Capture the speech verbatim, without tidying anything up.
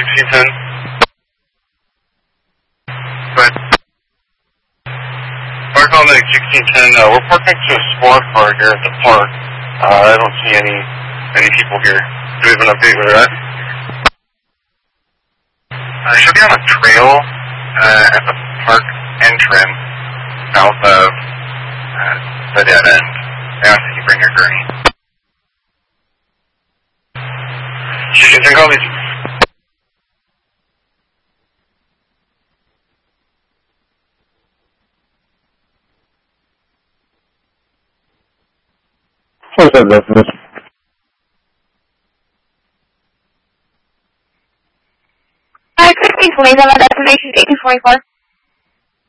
sixteen ten. But Park on the sixteen ten, uh, we're parked next to a squad car here at the park. Uh, I don't see any any people here. Do we have an update where they're at? Uh, should be on a trail uh, at the park entrance south of uh, the dead end. I asked that you bring your gurney. sixteen ten, call me. What's that reference? Hi, Christine, please have a destination eight two four four.